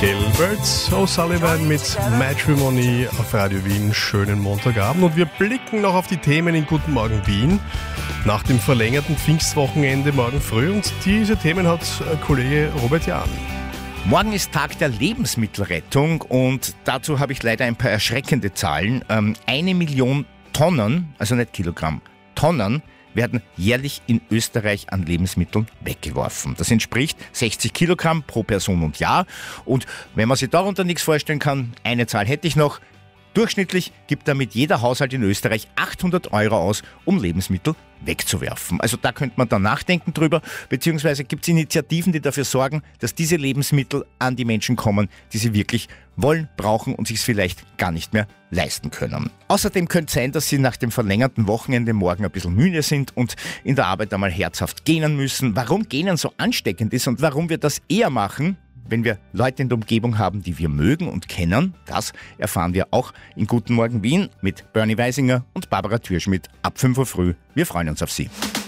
Gilbert O'Sullivan mit Matrimony auf Radio Wien. Schönen Montagabend. Und wir blicken noch auf die Themen in Guten Morgen Wien nach dem verlängerten Pfingstwochenende morgen früh. Und diese Themen hat Kollege Robert Jahn. Morgen ist Tag der Lebensmittelrettung und dazu habe ich leider ein paar erschreckende Zahlen. 1 Million Tonnen, also nicht Kilogramm, Tonnen werden jährlich in Österreich an Lebensmitteln weggeworfen. Das entspricht 60 Kilogramm pro Person und Jahr. Und wenn man sich darunter nichts vorstellen kann, eine Zahl hätte ich noch. Durchschnittlich gibt damit jeder Haushalt in Österreich 800 € aus, um Lebensmittel wegzuwerfen. Also da könnte man dann nachdenken drüber, beziehungsweise gibt es Initiativen, die dafür sorgen, dass diese Lebensmittel an die Menschen kommen, die sie wirklich wollen, brauchen und sich es vielleicht gar nicht mehr leisten können. Außerdem könnte es sein, dass sie nach dem verlängerten Wochenende morgen ein bisschen müde sind und in der Arbeit einmal herzhaft gähnen müssen. Warum Gähnen so ansteckend ist und warum wir das eher machen, wenn wir Leute in der Umgebung haben, die wir mögen und kennen, das erfahren wir auch in Guten Morgen Wien mit Bernie Weisinger und Barbara Türschmidt ab 5 Uhr früh. Wir freuen uns auf Sie.